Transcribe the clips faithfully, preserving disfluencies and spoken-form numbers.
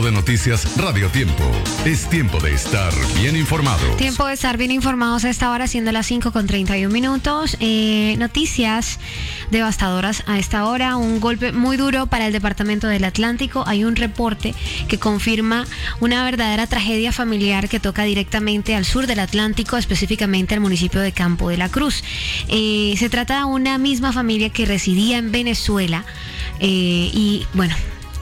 de noticias Radio Tiempo. Es tiempo de estar bien informados. Tiempo de estar bien informados a esta hora, siendo las cinco con treinta y un minutos. Eh, noticias devastadoras a esta hora. Un golpe muy duro para el departamento del Atlántico. Hay un reporte que confirma una verdadera tragedia familiar que toca directamente al sur del Atlántico, específicamente al municipio de Campo de la Cruz. Eh, se trata de una misma familia que residía en Venezuela eh, y bueno,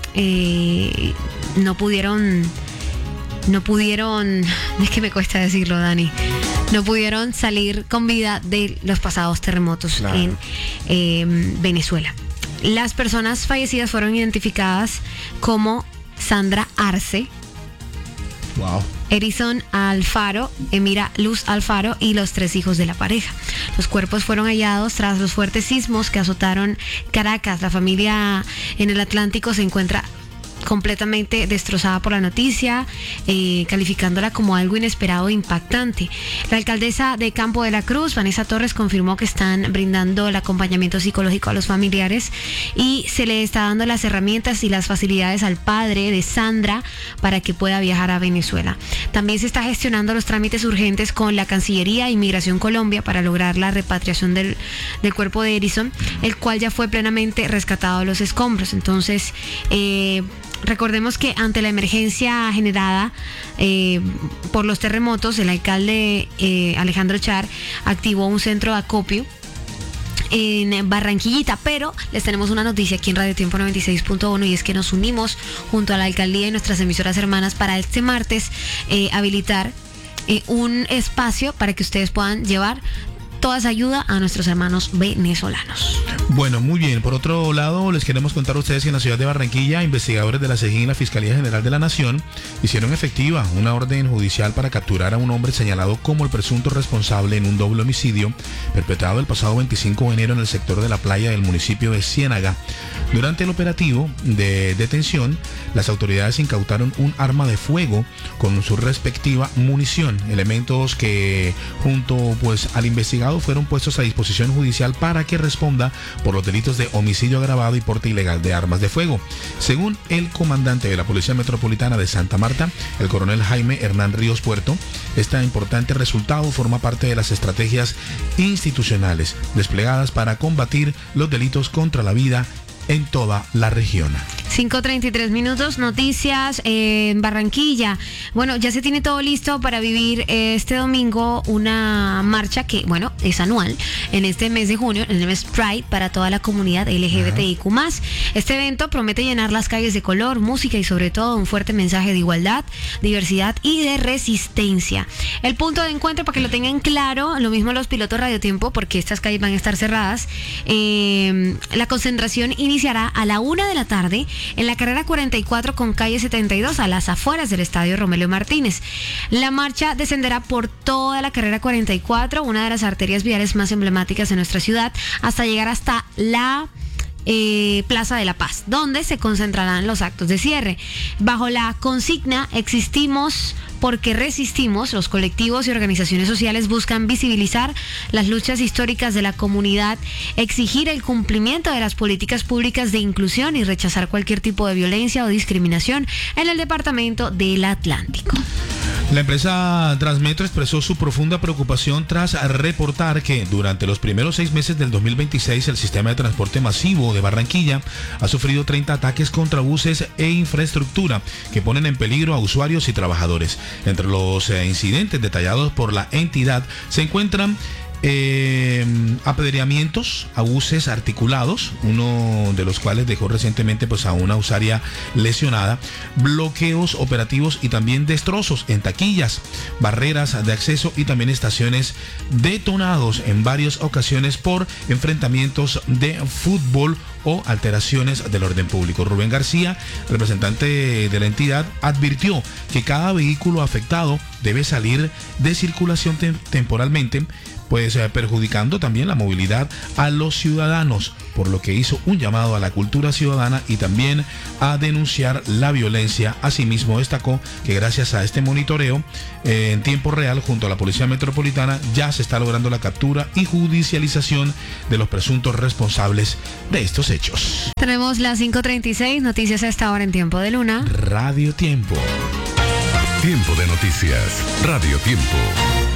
eh, no pudieron, no pudieron, es que me cuesta decirlo, Dani, no pudieron salir con vida de los pasados terremotos claro. en eh, Venezuela. Las personas fallecidas fueron identificadas como Sandra Arce, wow. Erison Alfaro, Emira Luz Alfaro y los tres hijos de la pareja. Los cuerpos fueron hallados tras los fuertes sismos que azotaron Caracas. La familia en el Atlántico se encuentra completamente destrozada por la noticia, eh, calificándola como algo inesperado e impactante. La alcaldesa de Campo de la Cruz, Vanessa Torres, confirmó que están brindando el acompañamiento psicológico a los familiares y se le está dando las herramientas y las facilidades al padre de Sandra para que pueda viajar a Venezuela. También se está gestionando los trámites urgentes con la Cancillería e Inmigración Colombia para lograr la repatriación del, del cuerpo de Erison, el cual ya fue plenamente rescatado de los escombros. Entonces, eh, recordemos que ante la emergencia generada eh, por los terremotos, el alcalde eh, Alejandro Char activó un centro de acopio en Barranquillita, pero les tenemos una noticia aquí en Radio Tiempo noventa y seis punto uno y es que nos unimos junto a la alcaldía y nuestras emisoras hermanas para este martes eh, habilitar eh, un espacio para que ustedes puedan llevar toda esa ayuda a nuestros hermanos venezolanos. Bueno, muy bien. Por otro lado, les queremos contar a ustedes que en la ciudad de Barranquilla, investigadores de la SEGIN y la Fiscalía General de la Nación hicieron efectiva una orden judicial para capturar a un hombre señalado como el presunto responsable en un doble homicidio perpetrado el pasado veinticinco de enero en el sector de la playa del municipio de Ciénaga. Durante el operativo de detención, las autoridades incautaron un arma de fuego con su respectiva munición, elementos que junto pues al investigador fueron puestos a disposición judicial para que responda por los delitos de homicidio agravado y porte ilegal de armas de fuego. Según el comandante de la Policía Metropolitana de Santa Marta, el coronel Jaime Hernán Ríos Puerto, este importante resultado forma parte de las estrategias institucionales desplegadas para combatir los delitos contra la vida en toda la región. cinco treinta y tres minutos, noticias eh, en Barranquilla. Bueno, ya se tiene todo listo para vivir eh, este domingo una marcha que, bueno, es anual en este mes de junio, en el mes Pride, para toda la comunidad L G B T I Q más. Este evento promete llenar las calles de color, música y sobre todo un fuerte mensaje de igualdad, diversidad y de resistencia. El punto de encuentro, para que lo tengan claro, lo mismo los pilotos Radio Tiempo, porque estas calles van a estar cerradas. Eh, la concentración iniciará a la una de la tarde en la carrera cuarenta y cuatro con calle setenta y dos a las afueras del estadio Romelio Martínez. La marcha descenderá por toda la carrera cuarenta y cuatro, una de las arterias viales más emblemáticas de nuestra ciudad, hasta llegar hasta la Eh, Plaza de la Paz, donde se concentrarán los actos de cierre. Bajo la consigna "Existimos porque resistimos", los colectivos y organizaciones sociales buscan visibilizar las luchas históricas de la comunidad, exigir el cumplimiento de las políticas públicas de inclusión y rechazar cualquier tipo de violencia o discriminación en el departamento del Atlántico. La empresa Transmetro expresó su profunda preocupación tras reportar que durante los primeros seis meses del dos mil veintiséis el sistema de transporte masivo de Barranquilla ha sufrido treinta ataques contra buses e infraestructura que ponen en peligro a usuarios y trabajadores. Entre los eh, incidentes detallados por la entidad se encuentran Eh, apedreamientos a buses articulados, uno de los cuales dejó recientemente pues a una usuaria lesionada, bloqueos operativos y también destrozos en taquillas, barreras de acceso y también estaciones detonados en varias ocasiones por enfrentamientos de fútbol o alteraciones del orden público. Rubén García, representante de la entidad, advirtió que cada vehículo afectado debe salir de circulación tem- temporalmente, pues eh, perjudicando también la movilidad a los ciudadanos, por lo que hizo un llamado a la cultura ciudadana y también a denunciar la violencia. Asimismo, destacó que gracias a este monitoreo eh, en tiempo real junto a la Policía Metropolitana ya se está logrando la captura y judicialización de los presuntos responsables de estos hechos. Tenemos las cinco treinta y seis, noticias a esta hora en Tiempo de Luna. Radio Tiempo. Tiempo de noticias. Radio Tiempo.